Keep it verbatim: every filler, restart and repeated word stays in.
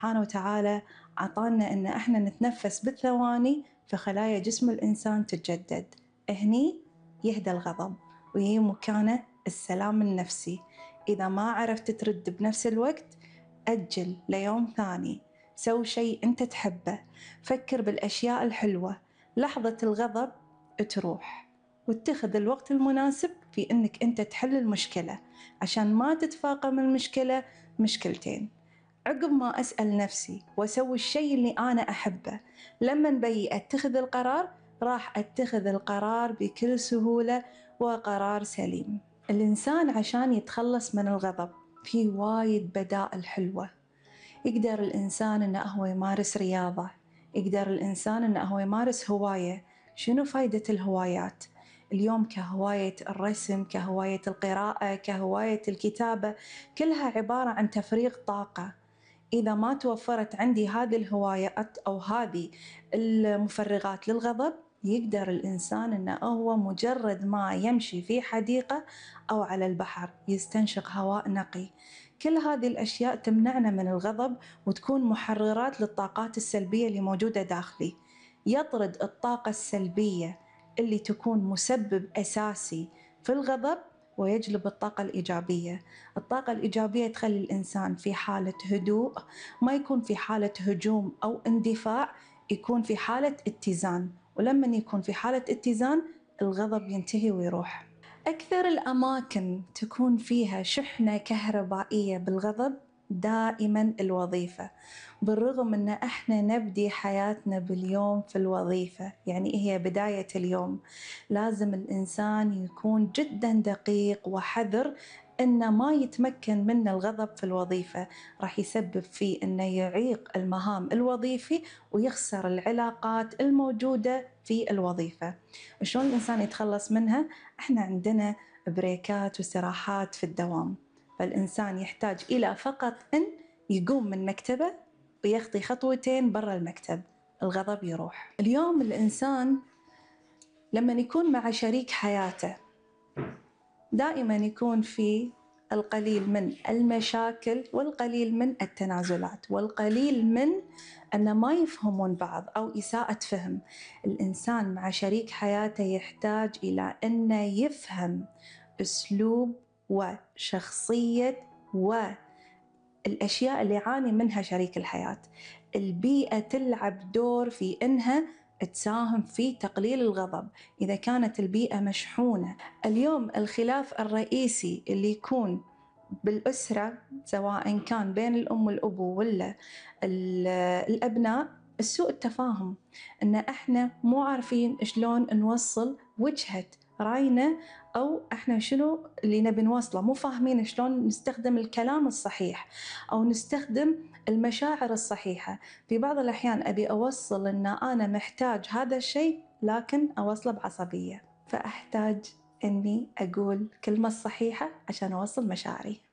سبحانه وتعالى عطانا إن إحنا نتنفس بالثواني فخلايا جسم الإنسان تتجدد. هني يهدى الغضب ويهي مكانه السلام النفسي. إذا ما عرفت ترد بنفس الوقت أجل ليوم ثاني، سوي شيء أنت تحبه، فكر بالأشياء الحلوة. لحظة الغضب تروح واتخذ الوقت المناسب في أنك أنت تحل المشكلة عشان ما تتفاقم المشكلة مشكلتين. عقب ما أسأل نفسي وأسوي الشيء اللي أنا أحبه، لما بي أتخذ القرار راح أتخذ القرار بكل سهولة وقرار سليم. الإنسان عشان يتخلص من الغضب في وايد بدائل حلوة. يقدر الإنسان إنه هو يمارس رياضة، يقدر الإنسان إنه هو يمارس هواية. شنو فايدة الهوايات؟ اليوم كهواية الرسم، كهواية القراءة، كهواية الكتابة، كلها عبارة عن تفريغ طاقة. إذا ما توفرت عندي هذه الهوايات أو هذه المفرغات للغضب، يقدر الإنسان إنه هو مجرد ما يمشي في حديقة أو على البحر يستنشق هواء نقي. كل هذه الأشياء تمنعنا من الغضب وتكون محررات للطاقات السلبية اللي موجودة داخلي. يطرد الطاقة السلبية اللي تكون مسبب أساسي في الغضب ويجلب الطاقة الإيجابية. الطاقة الإيجابية تخلي الإنسان في حالة هدوء، ما يكون في حالة هجوم أو اندفاع، يكون في حالة اتزان. ولما يكون في حالة اتزان الغضب ينتهي ويروح. أكثر الأماكن تكون فيها شحنة كهربائية بالغضب دائما الوظيفة. بالرغم أن احنا نبدي حياتنا باليوم في الوظيفة، يعني هي بداية اليوم، لازم الإنسان يكون جدا دقيق وحذر إنه ما يتمكن من الغضب في الوظيفة. راح يسبب فيه إنه يعيق المهام الوظيفي ويخسر العلاقات الموجودة في الوظيفة. شلون الإنسان يتخلص منها؟ إحنا عندنا بريكات واستراحات في الدوام، فالإنسان يحتاج إلى فقط أن يقوم من مكتبه ويخطي خطوتين برا المكتب، الغضب يروح. اليوم الإنسان لما يكون مع شريك حياته دائما يكون في القليل من المشاكل والقليل من التنازلات والقليل من أن ما يفهمون بعض أو إساءة فهم. الإنسان مع شريك حياته يحتاج إلى أنه يفهم أسلوب وشخصية والأشياء اللي يعاني منها شريك الحياة. البيئة تلعب دور في أنها تساهم في تقليل الغضب. إذا كانت البيئة مشحونة، اليوم الخلاف الرئيسي اللي يكون بالأسرة سواء كان بين الأم والأبو ولا الأبناء السوء التفاهم، إن إحنا مو عارفين شلون نوصل وجهة راينا أو إحنا شنو اللي نبي نوصله، مو فاهمين شلون نستخدم الكلام الصحيح أو نستخدم المشاعر الصحيحة. في بعض الأحيان أبي أوصل إن أنا محتاج هذا الشيء لكن أوصله بعصبية، فأحتاج إني أقول كلمة صحيحة عشان أوصل مشاعري.